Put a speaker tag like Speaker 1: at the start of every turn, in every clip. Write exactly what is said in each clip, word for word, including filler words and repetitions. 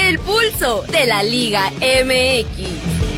Speaker 1: El pulso de la Liga M X.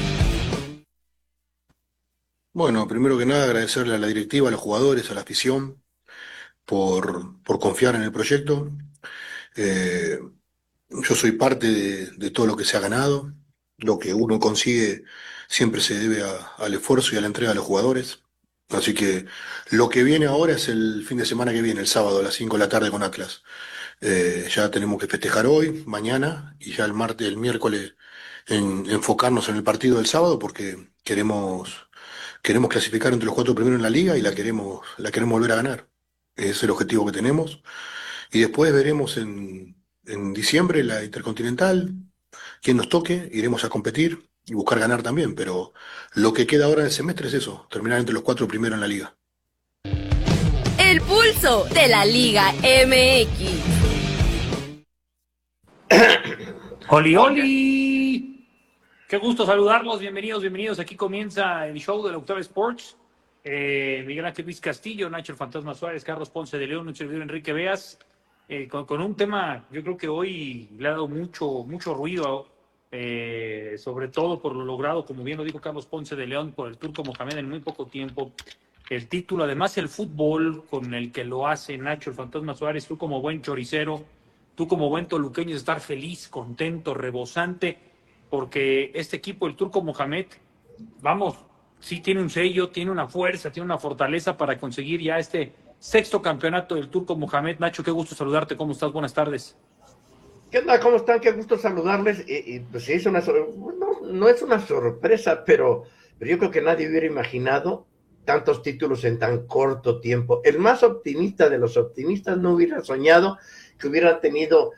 Speaker 2: Bueno, primero que nada agradecerle a la directiva, a los jugadores, a la afición por, por confiar en el proyecto. Eh, yo soy parte de, de todo lo que se ha ganado. Lo que uno consigue siempre se debe a- al esfuerzo y a la entrega de los jugadores. Así que lo que viene ahora es el fin de semana que viene, el sábado a las cinco de la tarde con Atlas. Eh, ya tenemos que festejar hoy, mañana y ya el martes, el miércoles en, enfocarnos en el partido del sábado porque queremos Queremos clasificar entre los cuatro primeros en la liga y la queremos, la queremos volver a ganar. Ese es el objetivo que tenemos. Y después veremos en, en diciembre la Intercontinental, quién nos toque, iremos a competir y buscar ganar también. Pero lo que queda ahora del semestre es eso, terminar entre los cuatro primeros en la liga.
Speaker 1: El pulso de la Liga M X.
Speaker 3: ¡Oli, oli! Qué gusto saludarlos, bienvenidos, bienvenidos. Aquí comienza el show del Doctor Sports. Eh, Miguel Ángel Luis Castillo, Nacho el Fantasma Suárez, Carlos Ponce de León, nuestro servidor Enrique Beas, eh, con, con un tema, yo creo que hoy le ha dado mucho, mucho ruido, eh, sobre todo por lo logrado, como bien lo dijo Carlos Ponce de León, por el Turco Mohamed en muy poco tiempo. El título, además el fútbol con el que lo hace Nacho el Fantasma Suárez, tú como buen choricero, tú como buen toluqueño, estar feliz, contento, rebosante, porque este equipo, el Turco Mohamed, vamos, sí tiene un sello, tiene una fuerza, tiene una fortaleza para conseguir ya este sexto campeonato del Turco Mohamed. Nacho, qué gusto saludarte, ¿cómo estás? Buenas tardes.
Speaker 4: ¿Qué onda? ¿Cómo están? Qué gusto saludarles. Y, y, pues es una no, no es una sorpresa, pero, pero yo creo que nadie hubiera imaginado tantos títulos en tan corto tiempo. El más optimista de los optimistas no hubiera soñado que hubieran tenido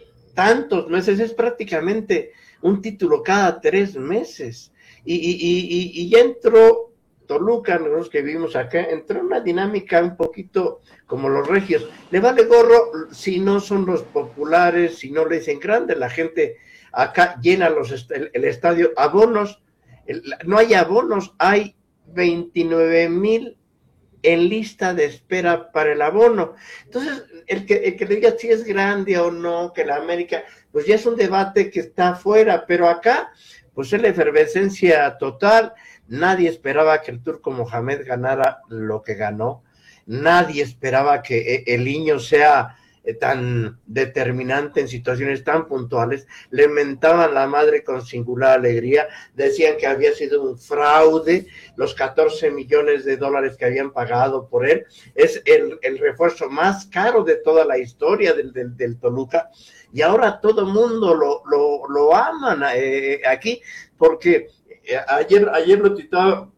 Speaker 4: tantos meses. Es prácticamente un título cada tres meses. Y, y, y, y ya entró Toluca, los que vivimos acá, entró en una dinámica un poquito como los regios. Le vale gorro si no son los populares, si no le dicen grande. La gente acá llena los est- el, el estadio. Abonos, el, no hay abonos, hay veintinueve mil en lista de espera para el abono. Entonces, el que, el que diga si es grande o no, que la América, pues ya es un debate que está afuera, pero acá, pues es la efervescencia total. Nadie esperaba que el Turco Mohamed ganara lo que ganó. Nadie esperaba que el niño sea tan determinante en situaciones tan puntuales. Le mentaban la madre con singular alegría, decían que había sido un fraude los catorce millones de dólares que habían pagado por él. Es el, el refuerzo más caro de toda la historia del, del, del Toluca, y ahora todo el mundo lo, lo, lo aman eh, aquí, porque eh, ayer, ayer lo titulaba,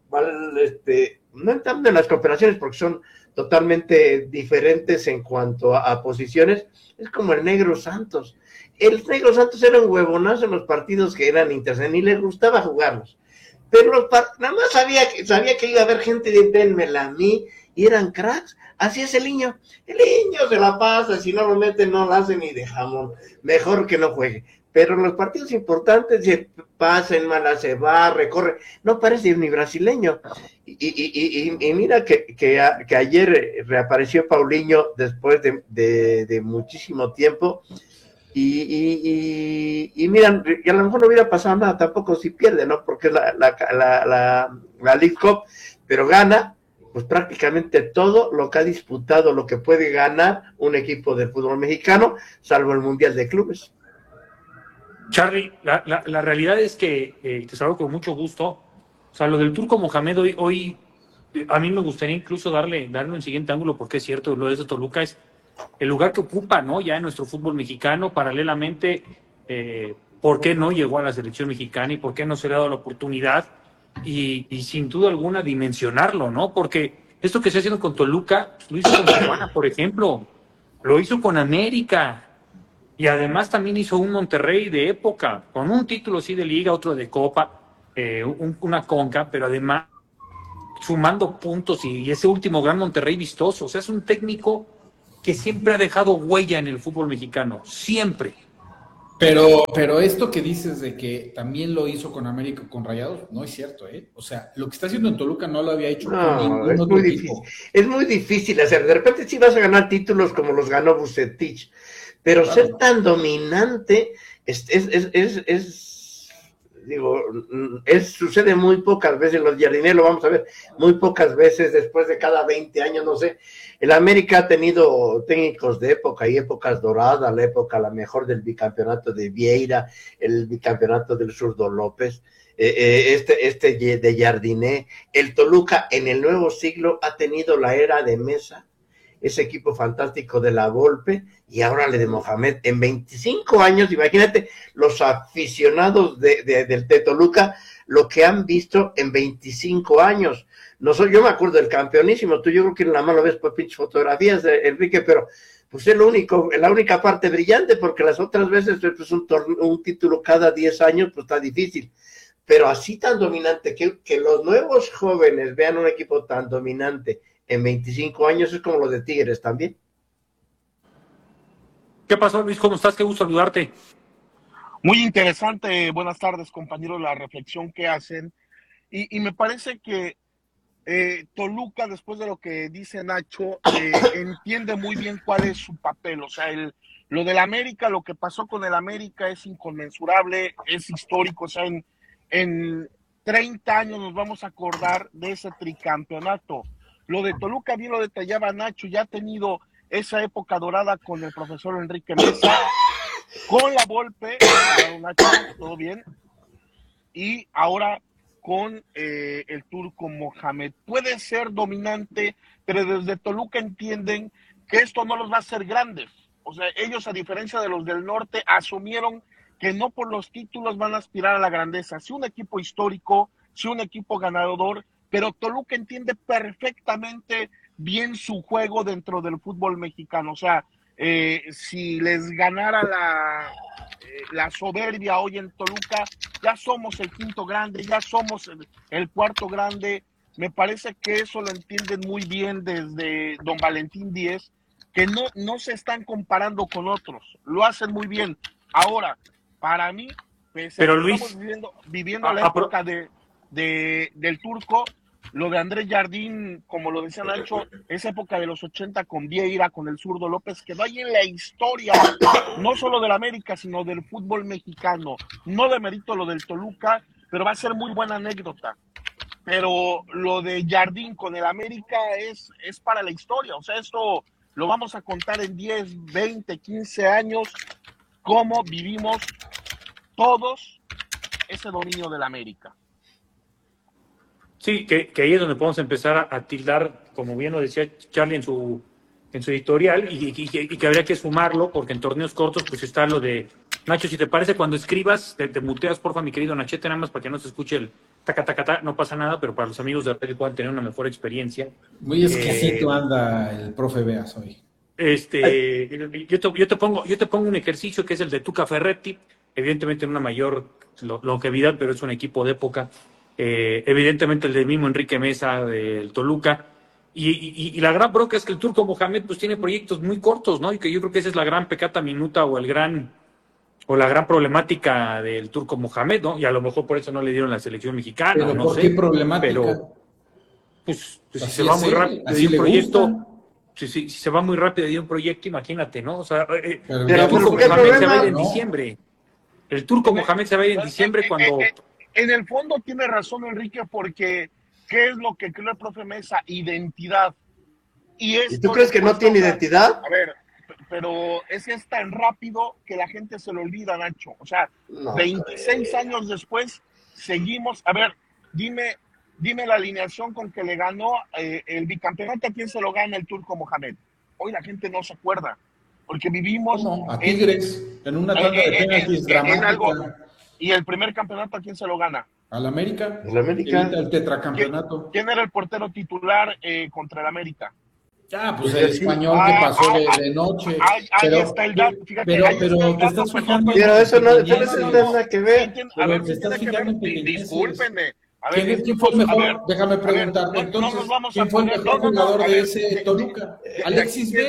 Speaker 4: este, no entrando en las comparaciones porque son totalmente diferentes en cuanto a, a posiciones. Es como el Negro Santos. El Negro Santos era un huevonazo en los partidos que eran interesantes, ni le gustaba jugarlos, pero los par- nada más sabía que, sabía que iba a haber gente de denmela a mí, y eran cracks. Así es el niño, el niño se la pasa, si no lo meten no lo hace ni de jamón, mejor que no juegue. Pero en los partidos importantes se pasa en mala, se va, recorre, no parece ni brasileño. Y, y, y, y mira que, que, que ayer reapareció Paulinho después de, de, de muchísimo tiempo. Y, y, y, y miran, y a lo mejor no hubiera pasado nada tampoco si pierde, ¿no? Porque es la, la, la, la, la League Cup, pero gana pues prácticamente todo lo que ha disputado, lo que puede ganar un equipo del fútbol mexicano, salvo el Mundial de Clubes.
Speaker 3: Charlie, la, la, la realidad es que, eh, te saludo con mucho gusto, o sea, lo del Turco Mohamed hoy, hoy eh, a mí me gustaría incluso darle, darle un siguiente ángulo, porque es cierto, lo de Toluca es el lugar que ocupa, ¿no? Ya en nuestro fútbol mexicano, paralelamente, eh, ¿por qué no llegó a la selección mexicana y por qué no se le ha dado la oportunidad? Y, y sin duda alguna dimensionarlo, ¿no? Porque esto que está haciendo con Toluca, lo hizo con Tijuana, por ejemplo, lo hizo con América, y además también hizo un Monterrey de época, con un título sí de liga, otro de copa, eh, un, una conca, pero además sumando puntos y, y ese último gran Monterrey vistoso. O sea, es un técnico que siempre ha dejado huella en el fútbol mexicano, siempre.
Speaker 5: Pero, pero esto que dices de que también lo hizo con América, con Rayados, no es cierto, ¿eh? O sea, lo que está haciendo en Toluca no lo había hecho con
Speaker 4: No,
Speaker 5: ningún
Speaker 4: es
Speaker 5: otro
Speaker 4: muy
Speaker 5: equipo.
Speaker 4: difícil, es muy difícil hacer. De repente sí vas a ganar títulos como los ganó Vucetich, pero
Speaker 5: Claro.
Speaker 4: ser tan dominante es, es, es, es, es digo, es, sucede muy pocas veces, los jardineros lo vamos a ver, muy pocas veces después de cada veinte años, no sé. El América ha tenido técnicos de época y épocas doradas, la época la mejor del bicampeonato de Vieira, el bicampeonato del Zurdo López, eh, eh, este, este de Jardiné, el Toluca en el nuevo siglo ha tenido la era de Mesa, ese equipo fantástico de la Volpe, y ahora le de Mohamed. En veinticinco años, imagínate los aficionados de, de, de, de Toluca, lo que han visto en veinticinco años. No soy, yo me acuerdo del campeonísimo, tú yo creo que nada más lo ves por pinches fotografías, de Enrique, pero pues es lo único, la única parte brillante, porque las otras veces pues, un, torneo, un título cada diez años, pues está difícil. Pero así tan dominante, que, que los nuevos jóvenes vean un equipo tan dominante en veinticinco años, es como lo de Tigres también.
Speaker 3: ¿Qué pasó, Luis? ¿Cómo estás? Qué gusto saludarte.
Speaker 6: Muy interesante, buenas tardes, compañeros, la reflexión que hacen. Y, y me parece que eh, Toluca, después de lo que dice Nacho, eh, entiende muy bien cuál es su papel. O sea, el, lo del América, lo que pasó con el América es inconmensurable, es histórico. O sea, en, en treinta años nos vamos a acordar de ese tricampeonato. Lo de Toluca, bien lo detallaba Nacho, ya ha tenido esa época dorada con el profesor Enrique Mesa, con la Volpe, Nacho, todo bien, y ahora con eh, el turco Mohamed. Puede ser dominante, pero desde Toluca entienden que esto no los va a hacer grandes. O sea, ellos, a diferencia de los del norte, asumieron que no por los títulos van a aspirar a la grandeza. Sí, un equipo histórico, sí, un equipo ganador, pero Toluca entiende perfectamente bien su juego dentro del fútbol mexicano. O sea, eh, si les ganara la, eh, la soberbia hoy en Toluca, ya somos el quinto grande, ya somos el, el cuarto grande. Me parece que eso lo entienden muy bien desde don Valentín Díez, que no, no se están comparando con otros, lo hacen muy bien. Ahora, para mí, pese
Speaker 3: pero
Speaker 6: a que
Speaker 3: Luis,
Speaker 6: estamos viviendo, viviendo
Speaker 3: a,
Speaker 6: la
Speaker 3: a,
Speaker 6: época de, de, del turco, lo de Andrés Jardín, como lo decía Nacho, esa época de los ochenta con Vieira, con el Zurdo López, quedó ahí en la historia, no solo del América, sino del fútbol mexicano. No demerito lo del Toluca, pero va a ser muy buena anécdota. Pero lo de Jardín con el América es, es para la historia. O sea, esto lo vamos a contar en diez, veinte, quince años, cómo vivimos todos ese dominio del América.
Speaker 3: Sí, que, que ahí es donde podemos empezar a, a tildar, como bien lo decía Charlie en su en su editorial, y, y, y que habría que sumarlo, porque en torneos cortos pues está lo de... Nacho, si te parece, cuando escribas, te, te muteas, porfa, mi querido Nachete, nada más para que no se escuche el taca, taca, taca, no pasa nada, pero para los amigos de repente puedan tener una mejor experiencia.
Speaker 5: Muy exquisito
Speaker 3: eh,
Speaker 5: anda el profe Beas hoy.
Speaker 3: Este, yo te, yo te pongo, yo te pongo un ejercicio que es el de Tuca Ferretti, evidentemente en una mayor longevidad, pero es un equipo de época. Eh, evidentemente el del mismo Enrique Mesa del Toluca, y, y, y la gran bronca es que el turco Mohamed pues tiene proyectos muy cortos, ¿no? Y que yo creo que esa es la gran pecata minuta o el gran o la gran problemática del turco Mohamed, ¿no? Y a lo mejor por eso no le dieron la selección mexicana,
Speaker 5: pero
Speaker 3: no
Speaker 5: ¿por
Speaker 3: sé,
Speaker 5: qué problemática?
Speaker 3: pero pues, pues si
Speaker 5: así
Speaker 3: se va
Speaker 5: es,
Speaker 3: muy rápido de un proyecto, si, si, si se va muy rápido de un proyecto, imagínate, ¿no? O sea, eh,
Speaker 5: pero,
Speaker 3: el turco Mohamed
Speaker 4: problema?
Speaker 3: se va a ir en
Speaker 5: ¿no?
Speaker 3: diciembre. El turco Mohamed se va a ir en diciembre cuando...
Speaker 6: En el fondo tiene razón Enrique, porque ¿qué es lo que creó el profe Mesa? Identidad. ¿Y,
Speaker 4: ¿Y tú crees que no tiene
Speaker 6: una...
Speaker 4: identidad?
Speaker 6: A ver, pero es que es tan rápido que la gente se lo olvida, Nacho. O sea, no, veintiséis creo. años después seguimos. A ver, dime, dime la alineación con que le ganó eh, el bicampeonato, ¿a quién se lo gana el turco Mohamed? Hoy la gente no se acuerda, porque vivimos...
Speaker 5: No, a Tigres, en, en una tanda de penaltis dramática.
Speaker 6: ¿Y el primer campeonato a quién se lo gana?
Speaker 5: Al América.
Speaker 4: El América.
Speaker 5: El tetracampeonato.
Speaker 6: ¿Quién, ¿Quién era el portero titular eh, contra el América?
Speaker 5: Ah, pues el español ah, que pasó ah, de, de noche.
Speaker 6: Ahí, ahí pero, está el dato. Fíjate,
Speaker 5: pero,
Speaker 6: ahí
Speaker 5: pero
Speaker 6: está el
Speaker 5: te
Speaker 6: dato,
Speaker 5: estás fijando.
Speaker 4: Pero eso no, eso no tiene nada que ver.
Speaker 6: A ver, te estás fijando en pequeñeces. Discúlpenme. A ver,
Speaker 5: ¿Quién, ¿Quién fue el mejor? Ver, Déjame preguntar.
Speaker 6: Ver,
Speaker 5: Entonces,
Speaker 6: no, no
Speaker 5: ¿quién fue el mejor
Speaker 6: no,
Speaker 5: jugador
Speaker 6: no,
Speaker 5: de
Speaker 6: ver,
Speaker 5: ese Toluca? Alexis Vega.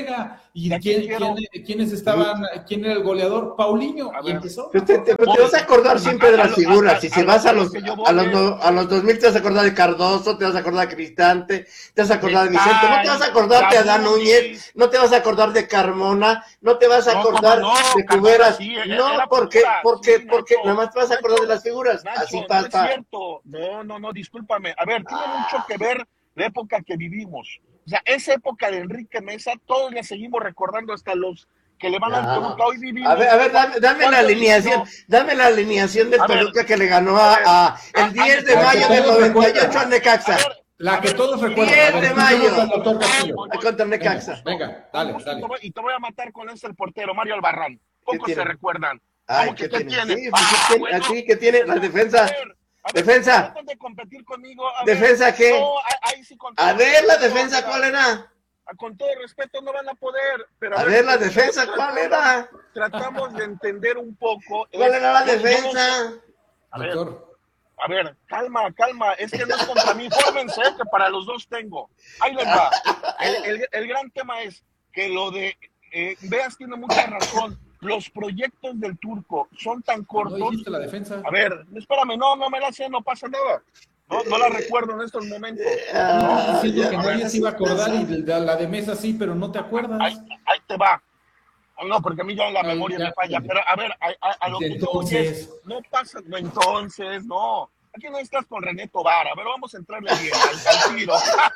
Speaker 5: ¿Y
Speaker 6: Ya
Speaker 5: quién,
Speaker 6: quisieron.
Speaker 5: quién- quiénes estaban? ¿Quién era el goleador? Paulinho.
Speaker 6: A
Speaker 5: Y
Speaker 6: ver.
Speaker 5: empezó.
Speaker 4: Pues te, te- te vas a acordar siempre de las figuras. Y si vas a los,
Speaker 6: que yo
Speaker 4: a los,
Speaker 6: voy,
Speaker 4: no- a los dos mil te vas a acordar de Cardoso, te vas a acordar de Cristante, te vas a acordar de Vicente, no te vas a acordar de Adán Núñez, no te vas a acordar de Carmona, no te vas a
Speaker 6: No,
Speaker 4: acordar
Speaker 6: ¿cómo no?
Speaker 4: de
Speaker 6: Carmona
Speaker 4: Cuberas.
Speaker 6: sí, era-
Speaker 4: No,
Speaker 6: era
Speaker 4: porque,
Speaker 6: figura.
Speaker 4: porque,
Speaker 6: Sí,
Speaker 4: porque
Speaker 6: Nacho.
Speaker 4: nada más te vas a acordar de las figuras.
Speaker 6: Nacho,
Speaker 4: Así
Speaker 6: no es
Speaker 4: pasa.
Speaker 6: cierto. No, no, no, discúlpame. A ver, tiene mucho que ver la época que vivimos. O sea, esa época de Enrique Mesa, todos la seguimos recordando, hasta los que le van al
Speaker 4: No.
Speaker 6: Toluca. Hoy vivimos.
Speaker 4: A ver, a ver, dame, dame la
Speaker 6: ¿Cuántos-
Speaker 4: alineación,
Speaker 6: no,
Speaker 4: dame la alineación del
Speaker 6: A ver,
Speaker 4: Toluca que le ganó a, a- el
Speaker 6: a-
Speaker 4: diez de
Speaker 6: a-
Speaker 4: mayo
Speaker 5: a-
Speaker 4: del
Speaker 5: a-
Speaker 4: noventa y ocho
Speaker 5: recuerda.
Speaker 4: al Necaxa.
Speaker 6: A ver,
Speaker 5: La
Speaker 6: a
Speaker 5: que
Speaker 6: ver,
Speaker 5: todos recuerdan.
Speaker 4: diez
Speaker 5: A ver,
Speaker 4: de
Speaker 5: escuchemos
Speaker 4: mayo.
Speaker 5: al doctor Castillo.
Speaker 4: Contra el Necaxa.
Speaker 5: Venga,
Speaker 6: Con
Speaker 5: dale,
Speaker 6: gusto,
Speaker 5: dale.
Speaker 6: Y te voy- y te voy a matar con este el portero, Mario Albarrán. Pocos
Speaker 4: tiene?
Speaker 6: se recuerdan.
Speaker 4: Ay,
Speaker 6: ¿Cómo que
Speaker 4: ¿qué
Speaker 6: qué
Speaker 4: tiene?
Speaker 6: tiene?
Speaker 4: Sí, pues, ¿qué
Speaker 6: Ah,
Speaker 4: tiene?
Speaker 6: bueno.
Speaker 4: Así que tiene la defensa.
Speaker 6: A ver, a ver,
Speaker 4: Defensa.
Speaker 6: tratan de competir conmigo. A ver,
Speaker 4: ¿Defensa qué?
Speaker 6: no, ahí- ahí sí con
Speaker 4: A
Speaker 6: todo
Speaker 4: ver la
Speaker 6: respeto,
Speaker 4: defensa,
Speaker 6: mira,
Speaker 4: ¿cuál era?
Speaker 6: con todo respeto no van a poder. Pero
Speaker 4: A ver la defensa, ¿cuál era?
Speaker 6: Tratamos de entender un poco.
Speaker 4: ¿Cuál
Speaker 6: es-
Speaker 4: era la
Speaker 6: yo- yo no sé-
Speaker 4: defensa?
Speaker 6: A ver,
Speaker 5: Doctor.
Speaker 6: a ver, calma, calma. Es que no es contra mí. Fórmense, que para los dos tengo. Ahí les va. El, el- el gran tema es que lo de eh, Veas tiene mucha razón. Los proyectos del Turco son tan
Speaker 5: ¿No
Speaker 6: cortos.
Speaker 5: dijiste la defensa?
Speaker 6: A ver, espérame, no, no me la sé, no pasa nada. No, no la recuerdo en estos momentos.
Speaker 4: Ah,
Speaker 5: Diciendo
Speaker 4: ya.
Speaker 5: que nadie se iba a acordar y de la de Mesa sí, pero no te acuerdas.
Speaker 6: Ahí, ahí te va. No, porque a mí ya la
Speaker 5: Ay,
Speaker 6: memoria
Speaker 5: ya,
Speaker 6: me falla.
Speaker 5: ya.
Speaker 6: Pero a ver, a, a- a lo que tú
Speaker 5: Entonces.
Speaker 6: oyes, no pasa. No, entonces, no. Aquí no estás con René Tobar. A ver, vamos a entrarle bien al, al tiro.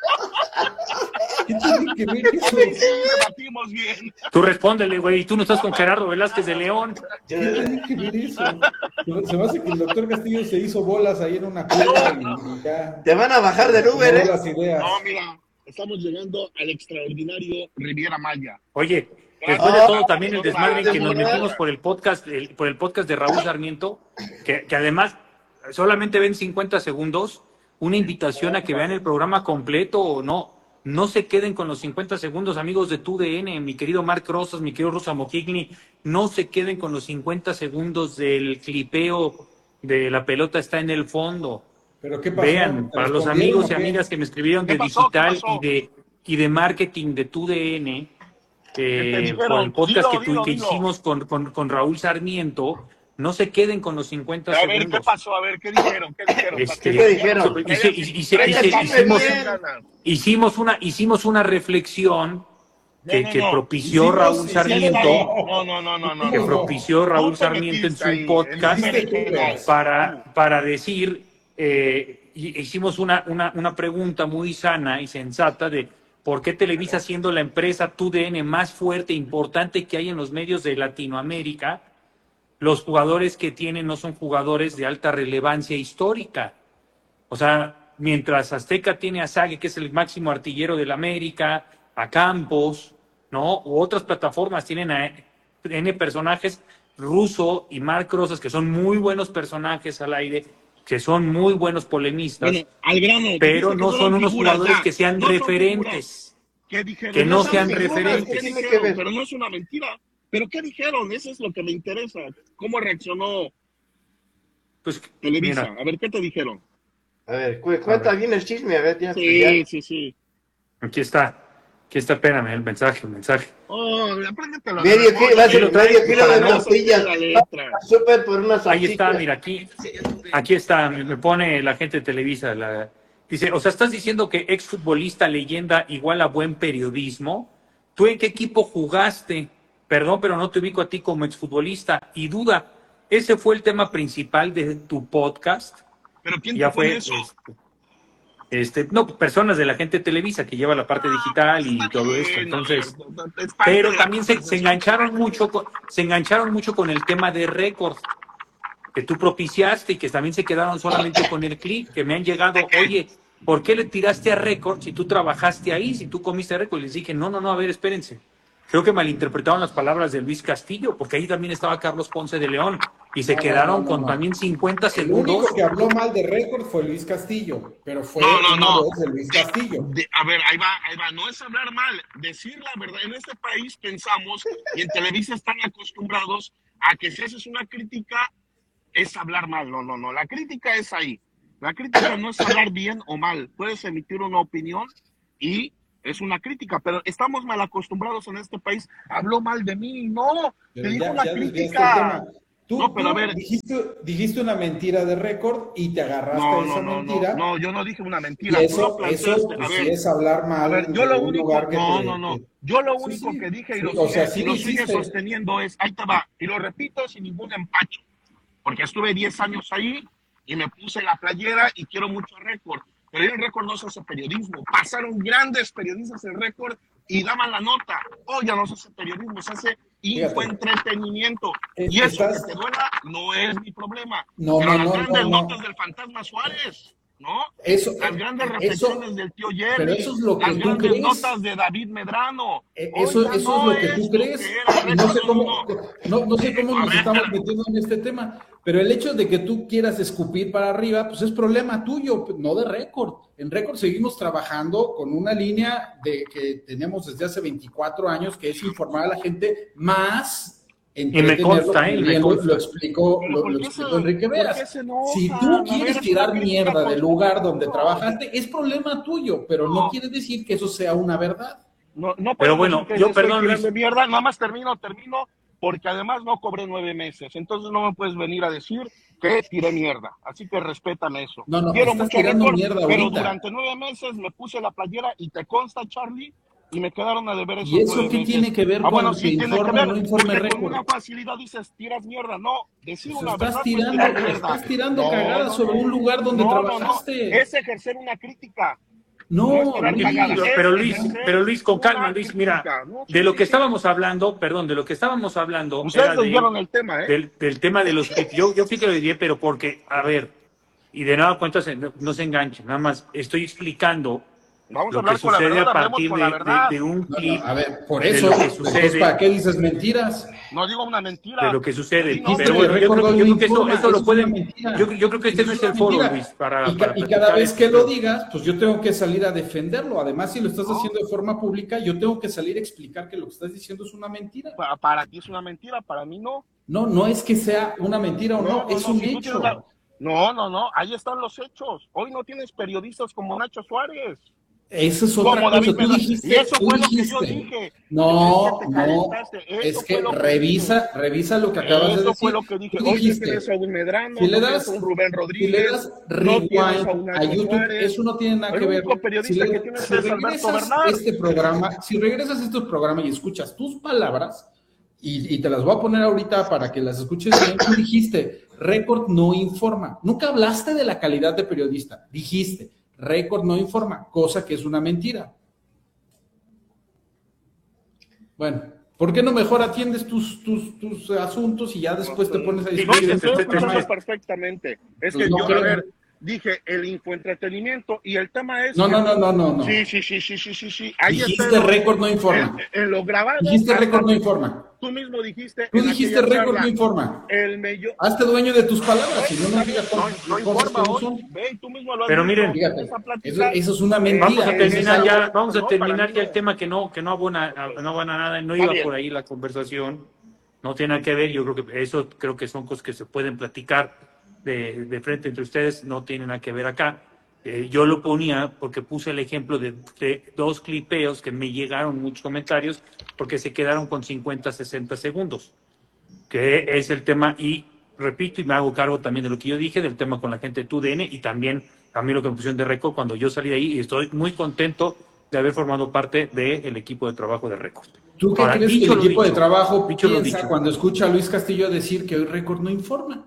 Speaker 5: ¿Qué tiene que ver eso?
Speaker 6: Sí, debatimos bien.
Speaker 3: Tú respóndele, güey. Tú no estás con Gerardo Velázquez de León.
Speaker 5: ¿Qué tiene que ver eso? Se me hace que el doctor Castillo se hizo bolas ahí en una cueva y, y ya.
Speaker 4: Te van a bajar del Uber,
Speaker 5: tomó
Speaker 4: ¿eh?
Speaker 5: las ideas.
Speaker 6: No, mira, estamos llegando al extraordinario Riviera Maya.
Speaker 3: Oye, después de
Speaker 4: Ah,
Speaker 3: todo también el desmadre en que nos
Speaker 4: desmadre.
Speaker 3: metimos por el podcast, el- por el podcast de Raúl Sarmiento, que, que además solamente ven cincuenta segundos, una invitación a que vean el programa completo o no. No se queden con los cincuenta segundos, amigos de tu D N, mi querido Marc Rosas, mi querido Rosa Mojigny, no se queden con los cincuenta segundos del clipeo de La Pelota Está en el Fondo.
Speaker 5: ¿Pero qué pasó?
Speaker 3: Vean,
Speaker 5: ¿Te
Speaker 3: para los
Speaker 5: respondieron
Speaker 3: amigos
Speaker 5: o
Speaker 3: y
Speaker 5: qué?
Speaker 3: amigas que me escribieron
Speaker 6: ¿Qué
Speaker 3: de
Speaker 6: pasó? ¿Qué
Speaker 3: digital
Speaker 6: pasó?
Speaker 3: y de y de marketing de tu D N,
Speaker 6: ¿Qué te
Speaker 3: eh,
Speaker 6: dijeron?
Speaker 3: por el podcast
Speaker 6: Dilo,
Speaker 3: que, tu-
Speaker 6: dilo,
Speaker 3: que
Speaker 6: dilo.
Speaker 3: hicimos con, con, con Raúl Sarmiento, no se queden con los cincuenta
Speaker 6: A ver, ¿qué
Speaker 3: segundos.
Speaker 6: pasó? A ver, ¿qué dijeron? ¿Qué dijeron?
Speaker 3: Este,
Speaker 4: ¿Qué te dijeron?
Speaker 3: hice- hice- hice-
Speaker 6: Traían
Speaker 3: hice-
Speaker 6: ganas,
Speaker 3: hicimos,
Speaker 6: traían ganas.
Speaker 3: hicimos una hicimos una reflexión que,
Speaker 6: No, no,
Speaker 3: que
Speaker 6: no.
Speaker 3: propició
Speaker 5: Hicimos-
Speaker 3: Raúl
Speaker 5: hicimos-
Speaker 3: Sarmiento,
Speaker 6: No, no, no, no, no.
Speaker 3: que
Speaker 5: no.
Speaker 3: propició Raúl
Speaker 6: Tú te
Speaker 3: Sarmiento en
Speaker 6: metiste
Speaker 3: su
Speaker 6: ahí,
Speaker 3: podcast
Speaker 6: en el berenjenal.
Speaker 3: para, para decir, eh, y- hicimos una, una, una pregunta muy sana y sensata de por qué Televisa, siendo la empresa tu D N más fuerte e importante que hay en los medios de Latinoamérica, los jugadores que tienen no son jugadores de alta relevancia histórica. O sea, mientras Azteca tiene a Sague, que es el máximo artillero del América, a Campos, ¿no? U otras plataformas tienen a N personajes, Russo y Marc Rosas, que son muy buenos personajes al aire, que son muy buenos polemistas,
Speaker 6: Bueno, al grano.
Speaker 3: pero
Speaker 6: dijiste
Speaker 3: no
Speaker 6: que
Speaker 3: son unos
Speaker 6: figuras,
Speaker 3: jugadores
Speaker 6: ya.
Speaker 3: que sean
Speaker 6: No son
Speaker 3: referentes.
Speaker 6: figuras. ¿Qué dijeron?
Speaker 3: Que no
Speaker 6: son
Speaker 3: sean
Speaker 6: figuras,
Speaker 3: referentes.
Speaker 6: ¿qué
Speaker 4: Tiene que
Speaker 6: dijeron?
Speaker 4: ver.
Speaker 6: Pero no es una mentira. ¿Pero qué dijeron? Eso es lo que me interesa. ¿Cómo reaccionó
Speaker 3: Pues,
Speaker 6: Televisa?
Speaker 3: mira,
Speaker 6: A ver, ¿qué te dijeron?
Speaker 4: A ver, cu- cuenta bien el chisme, a ver, ya.
Speaker 6: Sí,
Speaker 4: ya.
Speaker 6: sí, sí.
Speaker 3: aquí está. Aquí está, espérame, el mensaje, el mensaje.
Speaker 6: Oh, apréndetelo.
Speaker 4: Medio kilo, va a ser
Speaker 3: lo trae,
Speaker 4: medio kilo de
Speaker 3: para no
Speaker 4: tortillas.
Speaker 6: la letra.
Speaker 4: Súper por unas
Speaker 3: Ahí está,
Speaker 4: salchichas.
Speaker 3: mira, aquí, aquí está, me me pone la gente de Televisa. La, dice, o sea, ¿estás diciendo que exfutbolista leyenda igual a buen periodismo? ¿Tú en qué equipo jugaste? Perdón, pero no te ubico a ti como exfutbolista. Y duda, ¿ese fue el tema principal de tu podcast?
Speaker 6: ¿Pero quién
Speaker 3: Ya
Speaker 6: te pone
Speaker 3: fue,
Speaker 6: eso?
Speaker 3: este, este, no, personas de la gente de Televisa que lleva la parte digital y todo esto. Entonces, pero también se, se engancharon mucho con, se engancharon mucho con el tema de récord que tú propiciaste y que también se quedaron solamente con el clip, que me han llegado, oye, ¿por qué le tiraste a récord si tú trabajaste ahí, si tú comiste récord? Y les dije, no, no, no, a ver, espérense. Creo que malinterpretaron las palabras de Luis Castillo, porque ahí también estaba Carlos Ponce de León y se
Speaker 5: No,
Speaker 3: quedaron
Speaker 5: no, no,
Speaker 3: con
Speaker 5: no.
Speaker 3: también cincuenta
Speaker 5: El
Speaker 3: segundos.
Speaker 5: único que habló mal de récord fue Luis Castillo, pero fue
Speaker 6: No, no,
Speaker 5: una
Speaker 6: no.
Speaker 5: voz de Luis Castillo.
Speaker 6: De- a ver, ahí va, ahí va. No es hablar mal, decir la verdad. En este país pensamos, y en Televisa están acostumbrados a que si haces una crítica, es hablar mal. No, no, no. La crítica es ahí. La crítica no es hablar bien o mal. Puedes emitir una opinión y es una crítica, pero estamos mal acostumbrados en este país. Habló mal de mí, no,
Speaker 5: Pero
Speaker 6: te dijo
Speaker 5: ya,
Speaker 6: una
Speaker 5: ya desviaste el
Speaker 6: crítica.
Speaker 5: tema. Tú,
Speaker 6: No, pero
Speaker 5: tú
Speaker 6: a ver.
Speaker 5: dijiste, dijiste una mentira de récord y te agarraste
Speaker 6: No,
Speaker 5: a esa
Speaker 6: no, no,
Speaker 5: mentira.
Speaker 6: no, no, yo no dije una
Speaker 5: Y
Speaker 6: mentira. Tú lo
Speaker 5: eso,
Speaker 6: planteaste.
Speaker 5: eso
Speaker 6: A
Speaker 5: pues,
Speaker 6: ver,
Speaker 5: sí es hablar
Speaker 6: a
Speaker 5: mal
Speaker 6: ver, yo
Speaker 5: de
Speaker 6: lo
Speaker 5: un
Speaker 6: único,
Speaker 5: lugar que
Speaker 6: no,
Speaker 5: te,
Speaker 6: no, no,
Speaker 5: que-
Speaker 6: yo lo
Speaker 5: Sí,
Speaker 6: único
Speaker 5: sí,
Speaker 6: que dije y
Speaker 5: sí,
Speaker 6: lo,
Speaker 5: o
Speaker 6: sigue,
Speaker 5: sea, sí
Speaker 6: y lo sigue
Speaker 5: dijiste.
Speaker 6: sosteniendo es, ahí te va, y lo repito sin ningún empacho, porque estuve diez años ahí y me puse la playera y quiero mucho récord, pero en récord no se hace periodismo, pasaron grandes periodistas en récord y daban la nota. Hoy ya no se hace periodismo, se hace
Speaker 5: Fíjate.
Speaker 6: infoentretenimiento.
Speaker 5: Eh,
Speaker 6: Y eso
Speaker 5: estás-
Speaker 6: que te duela no es mi problema.
Speaker 5: No,
Speaker 6: pero
Speaker 5: no,
Speaker 6: las
Speaker 5: no,
Speaker 6: grandes
Speaker 5: no, no.
Speaker 6: notas del Fantasma Suárez, ¿no?
Speaker 5: Eso,
Speaker 6: Las grandes
Speaker 5: eh,
Speaker 6: reflexiones
Speaker 5: eso,
Speaker 6: del tío
Speaker 5: pero
Speaker 6: Jerry,
Speaker 5: eso es lo que
Speaker 6: las
Speaker 5: tú
Speaker 6: grandes
Speaker 5: crees.
Speaker 6: notas de David Medrano.
Speaker 5: Eh,
Speaker 6: Hoy
Speaker 5: Eso,
Speaker 6: ya
Speaker 5: eso es
Speaker 6: no
Speaker 5: lo que tú
Speaker 6: es
Speaker 5: crees.
Speaker 6: que era
Speaker 5: Y no sé
Speaker 6: récord,
Speaker 5: cómo,
Speaker 6: no.
Speaker 5: no, no sé cómo
Speaker 6: A
Speaker 5: nos
Speaker 6: ver.
Speaker 5: estamos metiendo en este tema, pero el hecho de que tú quieras escupir para arriba, pues es problema tuyo, no de récord. En récord seguimos trabajando con una línea de que tenemos desde hace veinticuatro años, que es informar a la gente más entretenerlo,
Speaker 3: consta, ¿eh?
Speaker 5: como
Speaker 3: Y me
Speaker 5: bien lo,
Speaker 3: consta.
Speaker 5: lo explicó,
Speaker 6: Pero
Speaker 5: lo,
Speaker 6: ¿por
Speaker 5: lo
Speaker 6: qué
Speaker 5: explicó
Speaker 6: se-
Speaker 5: Enrique
Speaker 6: por qué
Speaker 5: Veras.
Speaker 6: se enojan?
Speaker 5: Si
Speaker 6: A
Speaker 5: tú
Speaker 6: ver,
Speaker 5: quieres
Speaker 6: es una
Speaker 5: tirar
Speaker 6: crítica
Speaker 5: mierda del lugar donde
Speaker 6: constructiva.
Speaker 5: trabajaste, es problema tuyo, pero no
Speaker 6: No.
Speaker 5: quiere decir que eso sea una verdad.
Speaker 6: No, no
Speaker 3: Pero
Speaker 6: podemos
Speaker 3: bueno,
Speaker 6: decir que
Speaker 3: yo,
Speaker 6: estoy
Speaker 3: perdón,
Speaker 6: tirando
Speaker 3: Luis.
Speaker 6: mierda, nada más termino, termino, porque además no cobré nueve meses, entonces no me puedes venir a decir que tiré mierda, así que respétame eso.
Speaker 5: No, no,
Speaker 6: Quiero
Speaker 5: estás
Speaker 6: mucho
Speaker 5: tirando
Speaker 6: récord,
Speaker 5: mierda
Speaker 6: pero
Speaker 5: ahorita.
Speaker 6: durante nueve meses me puse la playera y te consta, Charlie, y me quedaron a deber esos
Speaker 5: ¿Y eso
Speaker 6: nueve
Speaker 5: qué
Speaker 6: meses.
Speaker 5: tiene que ver
Speaker 6: Ah, bueno,
Speaker 5: con
Speaker 6: sí
Speaker 5: que
Speaker 6: tiene que
Speaker 5: informe o
Speaker 6: ver,
Speaker 5: no informe
Speaker 6: porque con
Speaker 5: récord?
Speaker 6: una facilidad dices, tiras mierda, no, decir
Speaker 5: Pues
Speaker 6: una
Speaker 5: estás
Speaker 6: verdad
Speaker 5: tirando,
Speaker 6: no es tirar mierda.
Speaker 5: estás tirando
Speaker 6: No,
Speaker 5: cagadas
Speaker 6: no,
Speaker 5: sobre
Speaker 6: no.
Speaker 5: un lugar donde
Speaker 6: No, no, no,
Speaker 5: trabajaste.
Speaker 6: es ejercer una crítica.
Speaker 5: No,
Speaker 6: No es tirar
Speaker 5: Luis,
Speaker 6: cagadas, es
Speaker 3: Pero Luis,
Speaker 6: ejercer
Speaker 3: pero Luis, con calma,
Speaker 6: una
Speaker 3: Luis, mira,
Speaker 6: crítica, ¿no? Sí,
Speaker 3: de lo
Speaker 6: sí,
Speaker 3: que
Speaker 6: sí.
Speaker 3: estábamos hablando, perdón, de lo que estábamos hablando
Speaker 6: Ustedes
Speaker 3: era de,
Speaker 6: desviaron el tema, ¿eh?
Speaker 3: del, del tema de los clips. Yo, yo sí que lo diría, pero porque, a ver, y de nueva cuenta se- no, no se enganchen, nada más estoy explicando
Speaker 6: Vamos a
Speaker 3: lo
Speaker 6: hablar
Speaker 3: que
Speaker 6: con la
Speaker 3: sucede
Speaker 6: verdad,
Speaker 3: a
Speaker 6: hablemos
Speaker 3: partir
Speaker 6: con
Speaker 3: de,
Speaker 6: la verdad.
Speaker 3: de- de un
Speaker 5: no, no,
Speaker 3: clip,
Speaker 5: a ver, por
Speaker 3: de
Speaker 5: eso,
Speaker 3: lo que
Speaker 5: entonces,
Speaker 3: sucede,
Speaker 5: ¿para qué dices mentiras?
Speaker 6: No digo una mentira.
Speaker 3: de lo que sucede.
Speaker 6: Sí, no,
Speaker 3: Pero
Speaker 5: Dijiste
Speaker 3: bueno,
Speaker 5: que
Speaker 3: yo
Speaker 5: récord
Speaker 3: creo,
Speaker 5: no
Speaker 3: yo creo que eso,
Speaker 5: informa,
Speaker 3: eso lo
Speaker 5: es una
Speaker 3: pueden,
Speaker 5: mentira.
Speaker 3: yo, yo creo que este
Speaker 5: Eso
Speaker 3: no
Speaker 5: es
Speaker 3: es el
Speaker 5: una
Speaker 3: foro,
Speaker 5: mentira.
Speaker 3: Luis, para,
Speaker 5: Y, ca-
Speaker 3: para
Speaker 5: y cada
Speaker 3: platicar
Speaker 5: vez
Speaker 3: esto,
Speaker 5: que lo
Speaker 3: pero-
Speaker 5: digas, pues yo tengo que salir a defenderlo. Además, si lo estás haciendo de forma pública, yo tengo que salir a explicar que lo que estás diciendo es una mentira.
Speaker 6: para, para ti es una mentira, para mí no.
Speaker 5: No, no es que sea una mentira o no, es un
Speaker 6: si tú
Speaker 5: hecho.
Speaker 6: tienes la- No, no, no, ahí están los hechos. Hoy no tienes periodistas como Nacho Suárez.
Speaker 5: Eso es otra
Speaker 6: Como
Speaker 5: cosa.
Speaker 6: David
Speaker 5: Tú
Speaker 6: Medrano.
Speaker 5: dijiste,
Speaker 6: Y eso
Speaker 5: tú
Speaker 6: fue lo que yo
Speaker 5: dijiste.
Speaker 6: dije.
Speaker 5: No,
Speaker 6: Es que te
Speaker 5: no.
Speaker 6: calentaste. Eso
Speaker 5: Es
Speaker 6: fue
Speaker 5: que
Speaker 6: lo que
Speaker 5: revisa, revisa lo que acabas de
Speaker 6: Eso
Speaker 5: decir.
Speaker 6: fue lo que dije.
Speaker 5: Tú
Speaker 6: Hoy no
Speaker 5: dijiste,
Speaker 6: tienes a un Medrano,
Speaker 5: si le
Speaker 6: no
Speaker 5: das,
Speaker 6: tienes a un Rubén
Speaker 5: si le
Speaker 6: Rodríguez,
Speaker 5: das
Speaker 6: no tienes a un
Speaker 5: rewind
Speaker 6: Nacho
Speaker 5: a YouTube,
Speaker 6: Suárez.
Speaker 5: eso no tiene nada
Speaker 6: El
Speaker 5: que ver.
Speaker 6: único periodista
Speaker 5: Si, le-
Speaker 6: que tienes
Speaker 5: si
Speaker 6: es Alberto
Speaker 5: regresas
Speaker 6: Bernal.
Speaker 5: este programa, si regresas a estos programas y escuchas tus palabras, y, y te las voy a poner ahorita para que las escuches bien, tú dijiste, récord no informa. Nunca hablaste de la calidad de periodista. Dijiste, récord no informa, cosa que es una mentira. Bueno, ¿por qué no mejor atiendes tus, tus, tus asuntos y ya después te pones a
Speaker 6: No,
Speaker 5: discutir?
Speaker 6: te
Speaker 5: en
Speaker 6: estoy
Speaker 5: tu
Speaker 6: escuchando
Speaker 5: programa?
Speaker 6: perfectamente. Es
Speaker 5: Pues
Speaker 6: que
Speaker 5: no
Speaker 6: yo,
Speaker 5: creo.
Speaker 6: a ver, dije el infoentretenimiento y el tema es.
Speaker 5: No,
Speaker 6: que-
Speaker 5: no, no, no, no, no.
Speaker 6: Sí, sí, sí, sí, sí, sí, sí. Ahí
Speaker 5: Dijiste
Speaker 6: está en lo-
Speaker 5: récord no informa.
Speaker 6: En, en lo grabado.
Speaker 5: Dijiste
Speaker 6: hasta
Speaker 5: récord no
Speaker 6: tú-
Speaker 5: informa.
Speaker 6: Tú mismo dijiste.
Speaker 5: Tú
Speaker 6: en
Speaker 5: dijiste
Speaker 6: aquella
Speaker 5: récord
Speaker 6: charla,
Speaker 5: no informa.
Speaker 6: El medio.
Speaker 5: Hazte dueño de tus palabras, si no, no digas
Speaker 6: No,
Speaker 5: cosas,
Speaker 6: no
Speaker 5: cosas
Speaker 6: informa
Speaker 5: que no
Speaker 6: hoy.
Speaker 5: son.
Speaker 6: Ve, y tú mismo lo has
Speaker 3: Pero
Speaker 6: dicho.
Speaker 3: miren,
Speaker 5: Fíjate,
Speaker 6: Esa plática,
Speaker 5: eso, eso es una mentira.
Speaker 3: Vamos a
Speaker 5: Eso
Speaker 3: terminar
Speaker 5: es
Speaker 3: ya,
Speaker 5: algo-
Speaker 3: vamos a
Speaker 6: no, para
Speaker 3: terminar
Speaker 6: mí
Speaker 3: ya
Speaker 6: no.
Speaker 3: el tema que no, que no abona, no abona nada, no
Speaker 6: Está
Speaker 3: iba
Speaker 6: bien.
Speaker 3: por ahí la conversación, no tiene nada que ver, yo creo que eso creo que son cosas que se pueden platicar de, de frente entre ustedes, no tienen nada que ver acá. Eh, yo lo ponía porque puse el ejemplo de, de dos clipeos que me llegaron muchos comentarios porque se quedaron con cincuenta, sesenta segundos, que es el tema, y repito y me hago cargo también de lo que yo dije, del tema con la gente de T U D N y también a mí lo que me pusieron de récord cuando yo salí de ahí y estoy muy contento de haber formado parte del equipo de trabajo de récord.
Speaker 5: ¿Tú qué
Speaker 3: Ahora,
Speaker 5: crees que
Speaker 3: dicho
Speaker 5: el
Speaker 3: lo
Speaker 5: equipo de
Speaker 3: dicho,
Speaker 5: trabajo
Speaker 3: dicho lo
Speaker 5: piensa
Speaker 3: dicho.
Speaker 5: cuando escucha a Luis Castillo decir que hoy récord no informa?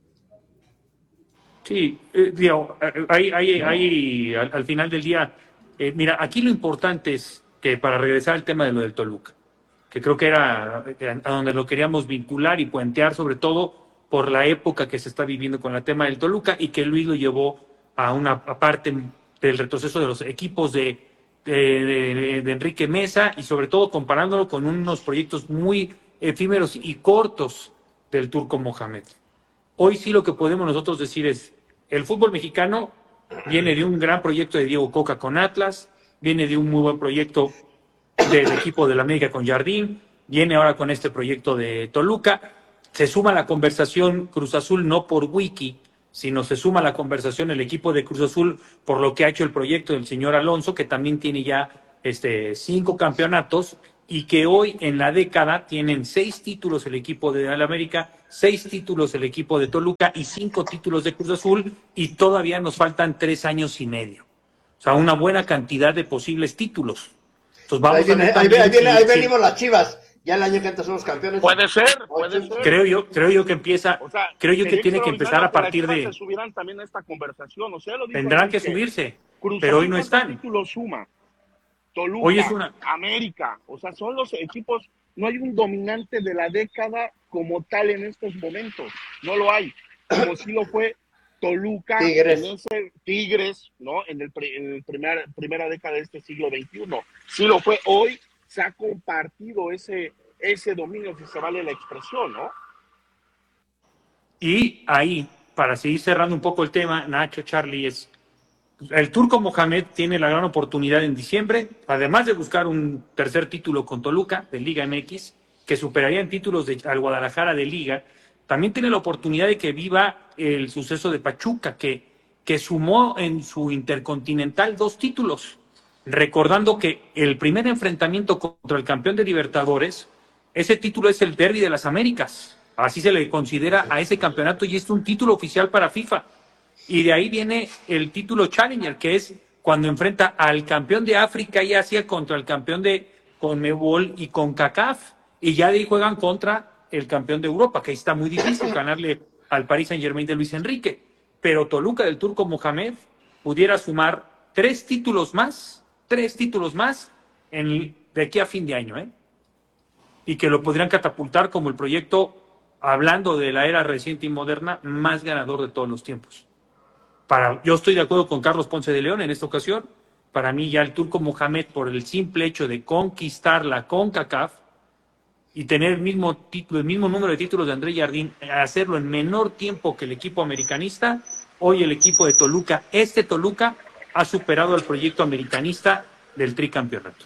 Speaker 3: Sí, eh, digo, eh, hay, hay, hay, al, al final del día, eh, mira, aquí lo importante es que para regresar al tema de lo del Toluca, que creo que era eh, a donde lo queríamos vincular y puentear, sobre todo por la época que se está viviendo con el tema del Toluca y que Luis lo llevó a una parte del retroceso de los equipos de, de, de, de Enrique Mesa y sobre todo comparándolo con unos proyectos muy efímeros y cortos del Turco Mohamed. Hoy sí lo que podemos nosotros decir es, el fútbol mexicano viene de un gran proyecto de Diego Coca con Atlas, viene de un muy buen proyecto del equipo del América con Jardín, viene ahora con este proyecto de Toluca, se suma a la conversación Cruz Azul no por wiki, sino se suma a la conversación el equipo de Cruz Azul por lo que ha hecho el proyecto del señor Alonso, que también tiene ya este, cinco campeonatos y que hoy en la década tienen seis títulos el equipo de América, seis títulos el equipo de Toluca y cinco títulos de Cruz Azul, y todavía nos faltan tres años y medio. O sea, una buena cantidad de posibles títulos. Entonces vamos
Speaker 4: ahí, viene,
Speaker 3: a ver
Speaker 4: ahí,
Speaker 3: también
Speaker 4: ahí, viene,
Speaker 3: si,
Speaker 4: ahí
Speaker 3: si,
Speaker 4: venimos las Chivas. Ya el año que entra somos campeones.
Speaker 6: Puede ser, puede ser.
Speaker 3: Creo yo, creo yo que empieza,
Speaker 6: O sea,
Speaker 3: creo yo que
Speaker 6: sería
Speaker 3: tiene que empezar a
Speaker 6: extraordinario que
Speaker 3: partir
Speaker 6: las Chivas
Speaker 3: de...
Speaker 6: se subieran también a esta conversación. O sea, lo dijo
Speaker 3: Tendrán
Speaker 6: Enrique.
Speaker 3: que subirse,
Speaker 6: Cruz
Speaker 3: pero hoy
Speaker 6: Azul,
Speaker 3: no
Speaker 6: ¿cuántos
Speaker 3: están.
Speaker 6: títulos suma? Toluca,
Speaker 3: Hoy es una...
Speaker 6: América, o sea, son los equipos, no hay un dominante de la década como tal en estos momentos, no lo hay, como si lo fue Toluca,
Speaker 4: Tigres,
Speaker 6: en ese, Tigres, ¿no? En el, en el primer, primera década de este siglo veintiuno, sí lo fue. Hoy se ha compartido ese, ese dominio, si se vale la expresión, ¿no?
Speaker 3: Y ahí, para seguir cerrando un poco el tema, Nacho, Charlie, es el Turco Mohamed tiene la gran oportunidad en diciembre, además de buscar un tercer título con Toluca de Liga M X, que superaría en títulos de, al Guadalajara de Liga, también tiene la oportunidad de que viva el suceso de Pachuca, que, que sumó en su Intercontinental dos títulos, recordando que el primer enfrentamiento contra el campeón de Libertadores, ese título es el Derbi de las Américas, así se le considera a ese campeonato y es un título oficial para FIFA. Y de ahí viene el título Challenger, que es cuando enfrenta al campeón de África y Asia contra el campeón de CONMEBOL y CONCACAF. Y ya de ahí juegan contra el campeón de Europa, que ahí está muy difícil ganarle al Paris Saint-Germain de Luis Enrique. Pero Toluca del Turco Mohamed pudiera sumar tres títulos más, tres títulos más en, de aquí a fin de año, ¿eh? Y que lo podrían catapultar como el proyecto, hablando de la era reciente y moderna, más ganador de todos los tiempos. Para, yo estoy de acuerdo con Carlos Ponce de León en esta ocasión. Para mí ya el Turco Mohamed, por el simple hecho de conquistar la CONCACAF y tener el mismo título, el mismo número de títulos de André Jardín, hacerlo en menor tiempo que el equipo americanista, hoy el equipo de Toluca, este Toluca, ha superado al proyecto americanista del tricampeonato.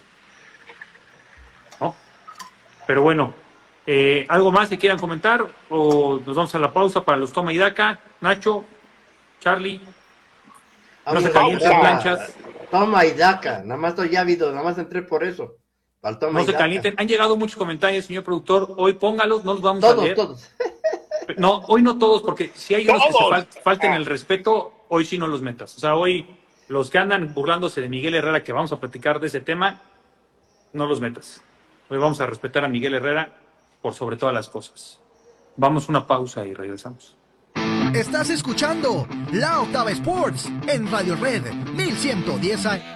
Speaker 3: ¿No? Pero bueno, eh, ¿algo más que quieran comentar? ¿O nos vamos a la pausa para los toma y daca? Nacho, Charlie, no se calienten planchas.
Speaker 4: Toma y daca, nada más estoy ávido, nada más entré por eso.
Speaker 3: No se calienten. Han llegado muchos comentarios, señor productor. Hoy póngalos, no los vamos
Speaker 4: todos,
Speaker 3: a leer.
Speaker 4: Todos, todos.
Speaker 3: No, hoy no todos, porque si hay unos
Speaker 6: ¿Todos?
Speaker 3: que se fal falten el respeto, hoy sí no los metas. O sea, hoy los que andan burlándose de Miguel Herrera, que vamos a platicar de ese tema, no los metas. Hoy vamos a respetar a Miguel Herrera por sobre todas las cosas. Vamos a una pausa y regresamos.
Speaker 7: Estás escuchando La Octava Sports en Radio Red mil ciento diez A.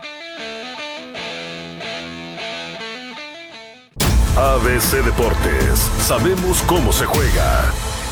Speaker 8: A B C Deportes, sabemos cómo se juega.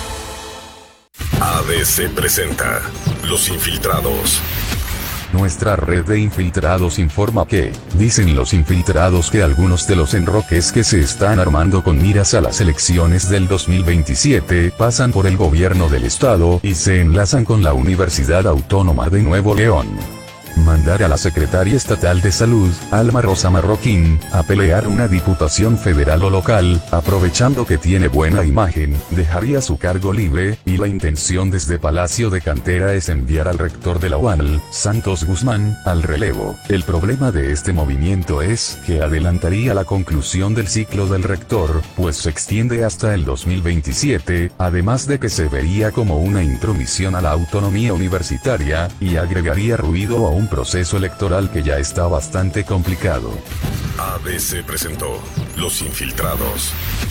Speaker 8: A B C presenta Los Infiltrados.
Speaker 9: Nuestra red de infiltrados informa que, dicen los infiltrados que algunos de los enroques que se están armando con miras a las elecciones del dos mil veintisiete pasan por el gobierno del estado y se enlazan con la Universidad Autónoma de Nuevo León. Mandar a la secretaria estatal de salud, Alma Rosa Marroquín, a pelear una diputación federal o local, aprovechando que tiene buena imagen, dejaría su cargo libre, y la intención desde Palacio de Cantera es enviar al rector de la U A N L, Santos Guzmán, al relevo. El problema de este movimiento es que adelantaría la conclusión del ciclo del rector, pues se extiende hasta el dos mil veintisiete, además de que se vería como una intromisión a la autonomía universitaria, y agregaría ruido a un proceso electoral que ya está bastante complicado.
Speaker 8: A B C presentó Los Infiltrados.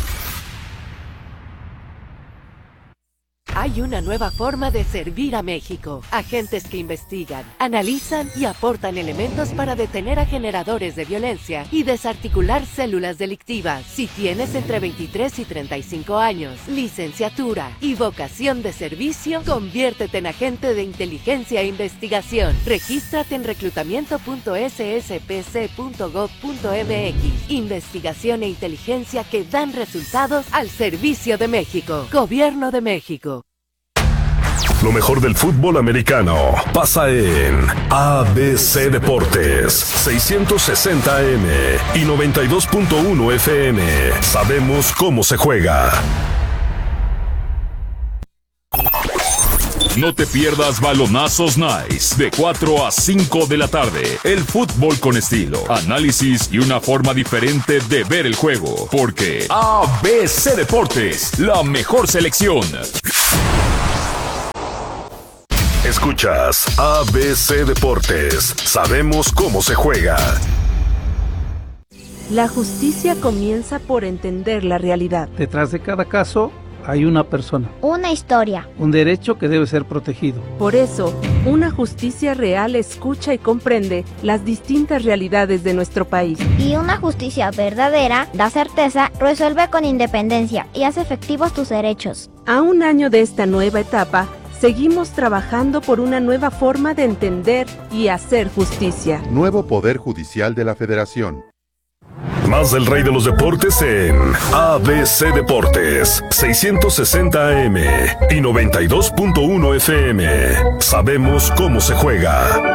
Speaker 10: Hay una nueva forma de servir a México. Agentes que investigan, analizan y aportan elementos para detener a generadores de violencia y desarticular células delictivas. Si tienes entre veintitrés y treinta y cinco años, licenciatura y vocación de servicio, conviértete en agente de inteligencia e investigación. Regístrate en reclutamiento punto s s p c punto gov punto m x. Investigación e inteligencia que dan resultados al servicio de México. Gobierno de México.
Speaker 8: Lo mejor del fútbol americano pasa en A B C Deportes, seiscientos sesenta A M y noventa y dos punto uno F M. Sabemos cómo se juega.
Speaker 11: No te pierdas Balonazos Nice de cuatro a cinco de la tarde. El fútbol con estilo, análisis y una forma diferente de ver el juego. Porque A B C Deportes, la mejor selección.
Speaker 8: Escuchas A B C Deportes. Sabemos cómo se juega.
Speaker 10: La justicia comienza por entender la realidad.
Speaker 12: Detrás de cada caso hay una persona,
Speaker 13: una historia,
Speaker 12: un derecho que debe ser protegido.
Speaker 10: Por eso, una justicia real escucha y comprende las distintas realidades de nuestro país.
Speaker 13: Y una justicia verdadera da certeza, resuelve con independencia y hace efectivos tus derechos.
Speaker 10: A un año de esta nueva etapa, seguimos trabajando por una nueva forma de entender y hacer justicia.
Speaker 14: Nuevo Poder Judicial de la Federación.
Speaker 8: Más del rey de los deportes en A B C Deportes, seiscientos sesenta A M y noventa y dos punto uno F M. Sabemos cómo se juega.